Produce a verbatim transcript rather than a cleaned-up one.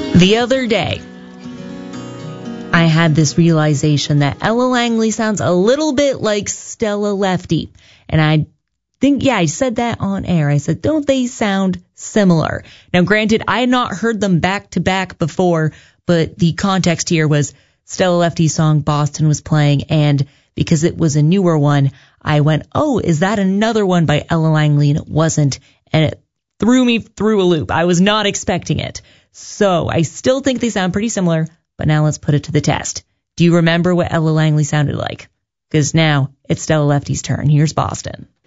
The other day, I had this realization that Ella Langley sounds a little bit like Stella Lefty. And I think, yeah, I said that on air. I said, don't they sound similar? Now, granted, I had not heard them back to back before, but the context here was Stella Lefty's song Boston was playing, and because it was a newer one, I went, oh, is that another one by Ella Langley? And it wasn't, and it threw me through a loop. I was not expecting it. So I still think they sound pretty similar, but now let's put it to the test. Do you remember what Ella Langley sounded like? Because now it's Stella Lefty's turn. Here's Boston.